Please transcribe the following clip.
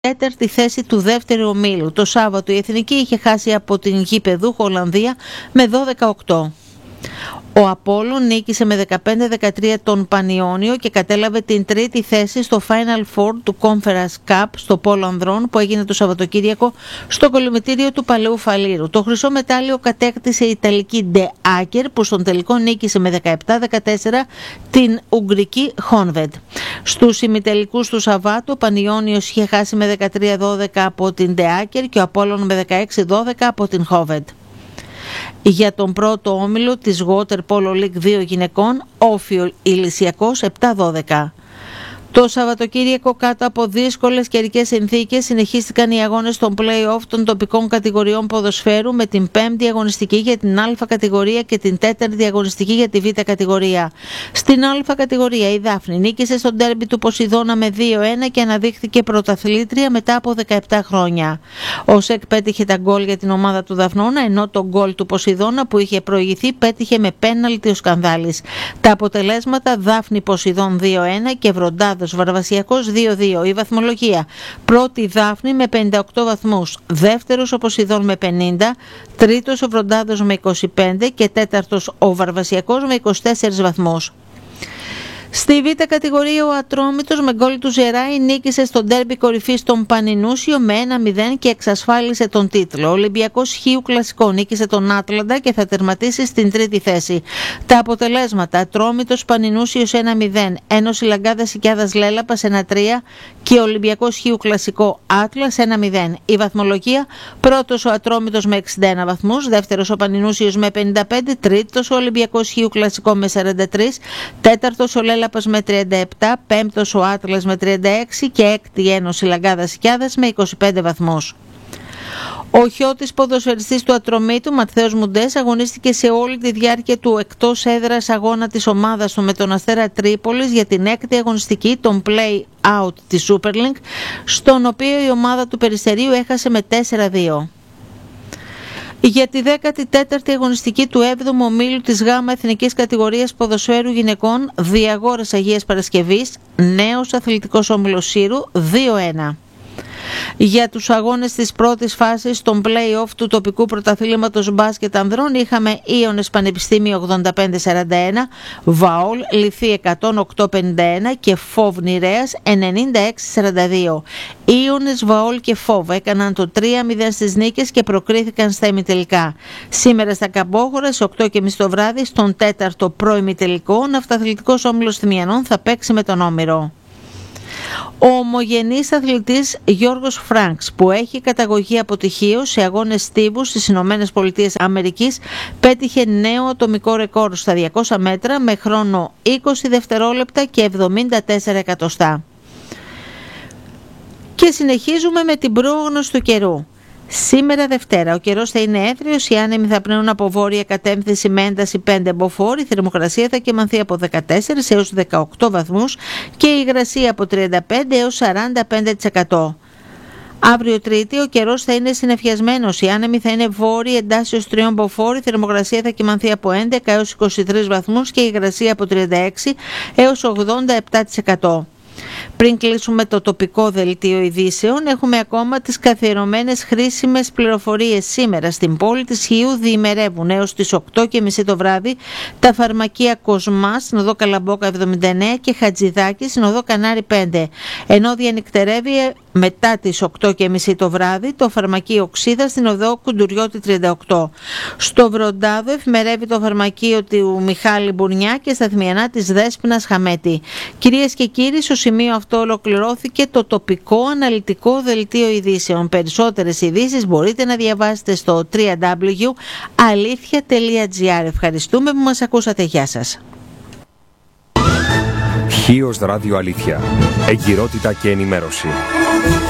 τέταρτη θέση του δεύτερου ομίλου. Το Σάββατο η Εθνική είχε χάσει από την γηπεδούχο Ολλανδία με 12-8. Ο Απόλλων νίκησε με 15-13 τον Πανιόνιο και κατέλαβε την τρίτη θέση στο Final Four του Conference Cup στο Πόλο Ανδρών που έγινε το Σαββατοκύριακο στο κολυμβητήριο του Παλαιού Φαλήρου. Το χρυσό μετάλλιο κατέκτησε η Ιταλική De Aker που στον τελικό νίκησε με 17-14 την Ουγγρική Honved. Στους ημιτελικούς του Σαββάτου ο Πανιόνιος είχε χάσει με 13-12 από την De Aker και ο Απόλλων με 16-12 από την Honved. Για τον πρώτο όμιλο της Water Polo League 2 γυναικών, Όφιο Ηλυσιακός 7-12. Το Σαββατοκύριακο κάτω από δύσκολες καιρικές συνθήκες συνεχίστηκαν οι αγώνες των play-off των τοπικών κατηγοριών ποδοσφαίρου με την 5η αγωνιστική για την Α κατηγορία και την 4η αγωνιστική για τη Β κατηγορία. Στην Α κατηγορία η Δάφνη νίκησε στο ντέρμπι του Ποσειδώνα με 2-1 και αναδείχθηκε πρωταθλήτρια μετά από 17 χρόνια. Ο ΣΕΚ πέτυχε τα γκολ για την ομάδα του Δαφνώνα, ενώ το γκολ του Ποσειδώνα που είχε προηγηθεί πέτυχε με πέναλτι ο Σκανδάλης. Τα αποτελέσματα Δάφνη Ποσειδών 2-1 και Βροντάδος Βαρβασιακός 2-2. Η βαθμολογία: πρώτη Δάφνη με 58 βαθμούς, δεύτερος ο Ποσειδών με 50, τρίτος ο Βροντάδος με 25 και τέταρτος ο Βαρβασιακός με 24 βαθμούς. Στη Β κατηγορία ο Ατρόμητος με γκολ του Ζεράη νίκησε στο ντέρμπι κορυφής τον Πανινούσιο με 1-0 και εξασφάλισε τον τίτλο. Ο Ολυμπιακός Χίου Κλασικό νίκησε τον Άτλαντα και θα τερματίσει στην τρίτη θέση. Τα αποτελέσματα: Ατρόμητος Πανινούσιος 1-0, Ένωση Λαγκάδας Σικιάδας Λέλαπας 1-3 και ο Ολυμπιακός Χίου Κλασικό Άτλας 1-0. Η βαθμολογία: πρώτος ο Ατρόμητος με 61 βαθμούς, δεύτερος ο Πανινούσιος με 55, τρίτος ο Ολυμπιακός Χίου Κλασικό με 43, τέταρτος ο Λέλαπας με 37, πέμπτος ο Άτλας με 36 και έκτη Ένωση Λαγκάδας Σικιάδας με 25 βαθμούς. Ο χιώτης ποδοσφαιριστής του Ατρομήτου, Ματθαίος Μουντές, αγωνίστηκε σε όλη τη διάρκεια του εκτός έδρας αγώνα της ομάδας του με τον Αστέρα Τρίπολης για την έκτη αγωνιστική, τον play-out της Super League, στον οποίο η ομάδα του Περιστερίου έχασε με 4-2. Για τη 14η αγωνιστική του 7ου ομίλου της ΓΑΜΑ Εθνικής Κατηγορίας Ποδοσφαίρου Γυναικών Διαγόρας Αγίας Παρασκευής, νέος αθλητικός όμιλος Σύρου 2-1. Για τους αγώνες της πρώτης φάσης των play-off του τοπικού πρωταθλήματος μπάσκετ ανδρών είχαμε Ίωνες Πανεπιστήμιο 85-41, Βαόλ Λυθή 108-51 και Φόβ Νηρέας 96-42. Ίωνες, Βαόλ και Φόβ έκαναν το 3-0 στις νίκες και προκρίθηκαν στα ημιτελικά. Σήμερα στα Καμπόχωρα στις 8.30 το βράδυ στον 4ο προημιτελικό ο Ναυταθλητικός Όμιλος Θημιανών θα παίξει με τον Όμηρο. Ο ομογενής αθλητής Γιώργος Φρανκς, που έχει καταγωγή από τυχείο σε αγώνες στίβου στις Ηνωμένες Πολιτείες Αμερικής, πέτυχε νέο ατομικό ρεκόρ στα 200 μέτρα με χρόνο 20 δευτερόλεπτα και 74 εκατοστά. Και συνεχίζουμε με την πρόγνωση του καιρού. Σήμερα Δευτέρα ο καιρός θα είναι έθριος, οι άνεμοι θα πνέουν από βόρεια κατεύθυνση με ένταση 5 μποφόρ, η θερμοκρασία θα κυμανθεί από 14 έως 18 βαθμούς και η υγρασία από 35 έως 45%. Αύριο Τρίτη ο καιρός θα είναι συννεφιασμένος, οι άνεμοι θα είναι βόρειοι εντάσσεως 3 μποφόρ, η θερμοκρασία θα κυμανθεί από 11 έως 23 βαθμούς και η υγρασία από 36 έως 87%. Πριν κλείσουμε το τοπικό δελτίο ειδήσεων, έχουμε ακόμα τις καθιερωμένες χρήσιμες πληροφορίες. Σήμερα στην πόλη της Χίου διημερεύουν έως τις 8.30 το βράδυ τα φαρμακεία Κοσμά στην οδό Καλαμπόκα 79 και Χατζηδάκη στην οδό Κανάρι 5. Ενώ διανυκτερεύει μετά τις 8.30 το βράδυ το φαρμακείο Οξίδα στην οδό Κουντουριώτη 38. Στο Βροντάδο εφημερεύει το φαρμακείο του Μιχάλη Μπουρνιά και στα Θμιανά της Δέσποινας Χαμέτη. Κυρίες και κύριοι, στο σημείο αυτό ολοκληρώθηκε το τοπικό αναλυτικό δελτίο ειδήσεων. Περισσότερες ειδήσεις μπορείτε να διαβάσετε στο www.alithia.gr. Ευχαριστούμε που μας ακούσατε. Γεια σας. Χίος Ράδιο Αλήθεια. Εγκυρότητα και ενημέρωση.